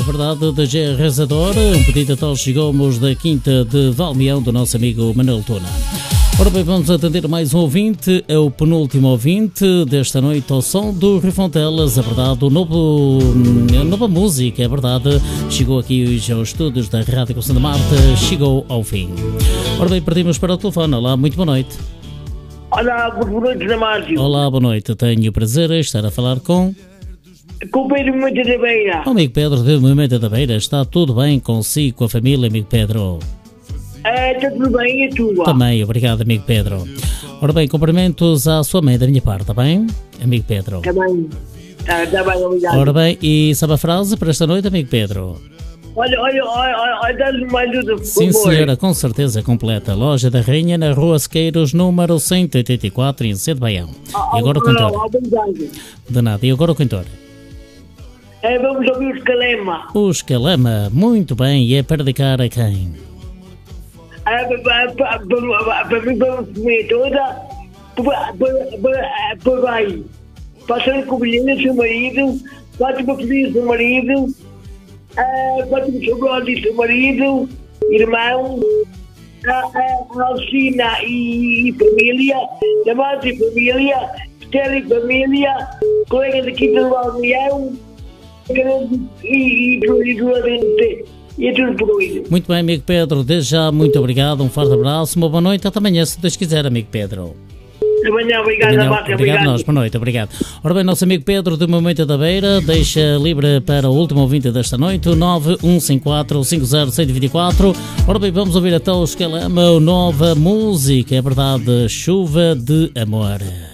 verdade, da G Rezador, um pedido a tal chegamos da Quinta de Valmião, do nosso amigo Manuel Tona. Ora bem, vamos atender mais um ouvinte, é o penúltimo ouvinte desta noite ao som do Rio Fontelas, é verdade, a nova música, é verdade, chegou aqui hoje aos estúdios da Rádio Santa Marta, chegou ao fim. Ora bem, partimos para o telefone, olá, muito boa noite. Olá, boa noite, Damásio. Olá, boa noite, tenho o prazer de estar a falar com o Pedro Moimenta da Beira. Amigo Pedro de Moimenta da Beira, está tudo bem consigo, com a família, amigo Pedro? Está tudo bem, e a tua? Também, obrigado, amigo Pedro. Ora bem, cumprimentos à sua mãe da minha parte, está bem, amigo Pedro? Está bem, está bem, obrigado. Ora bem, e sabe a frase para esta noite, amigo Pedro? Olha, dá-lhe uma ajuda, por Sim, favor. senhora, com certeza completa. Loja da Rainha, na Rua Sequeiros, número 184, em Sede Baião. E agora o cantor? Obrigado. De nada, e agora o cantor? Vamos ouvir o Escalema. O Escalema, muito bem, e é para dedicar a quem? Para mim, para a família toda, para bem. Passando com o Bilhena, seu marido, Fátima Feliz, seu marido, Fátima Sobrodi, seu marido, irmão, Alcina e família, Damásio e família, Estela e família, colegas aqui do Valmião, e tudo por hoje. Muito bem, amigo Pedro, desde já muito obrigado, um forte abraço, uma boa noite, até amanhã, se Deus quiser, amigo Pedro. Amanhã, obrigado, Damásio, obrigado. Nós, boa noite, obrigado. Ora bem, nosso amigo Pedro de Moimenta da Beira deixa livre para o último ouvinte desta noite, 915450124. Ora bem, vamos ouvir até o Escalema, nova música, é verdade, Chuva de Amor.